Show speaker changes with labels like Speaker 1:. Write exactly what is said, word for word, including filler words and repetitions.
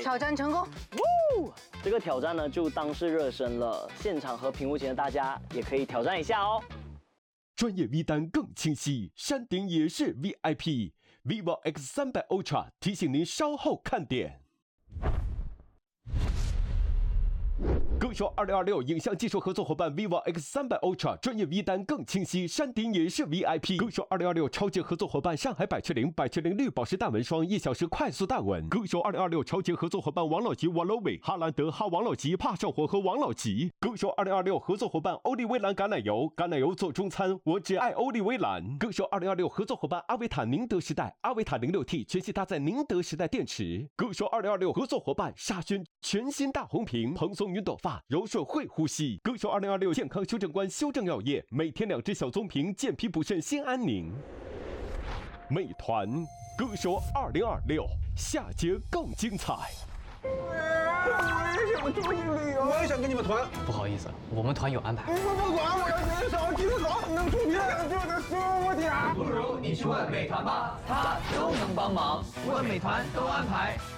Speaker 1: 挑战成功。
Speaker 2: 这个挑战呢，就当是热身了。现场和屏幕前的大家也可以挑战一下哦。
Speaker 3: 专业 V 单更清晰，山顶也是 V I P。vivo X 三百 Ultra 提醒您稍后看点。歌手二零二六影像技术合作伙伴 vivo X 三百 Ultra 专业 V 单更清晰，山顶也是 V I P。歌手二零二六超级合作伙伴上海百雀羚，百雀羚绿宝石大纹霜，一小时快速大纹。歌手二零二六超级合作伙伴王老吉 Walowi， 哈兰德哈王老吉，怕上火和王老吉。歌手二零二六合作伙伴欧丽薇兰橄榄油，橄榄油做中餐，我只爱欧丽薇兰。歌手二零二六合作伙伴阿维塔宁德时代，阿维塔零六 T 全系搭载宁德时代电池。歌手二零二六合作伙伴沙宣全新大红瓶，蓬松云朵发，柔顺会呼吸。歌手二零二六健康修正官修正药业，每天两支小棕瓶，健脾补肾心安宁。美团歌手二零二六下节更精彩。
Speaker 4: 为什么这么硬理由？我也想跟你们团。
Speaker 5: 不好意思，我们团有安排。
Speaker 4: 不不管，我要减少体重，能出片就得十五条。
Speaker 6: 不如你去问美团吧，他都能帮忙。问美团都安排。